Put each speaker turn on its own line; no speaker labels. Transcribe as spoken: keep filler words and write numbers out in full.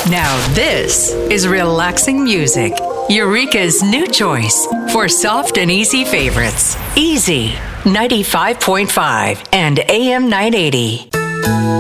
Now this is relaxing music. Eureka's new choice for soft and easy favorites. Easy ninety-five point five and A M nine eighty.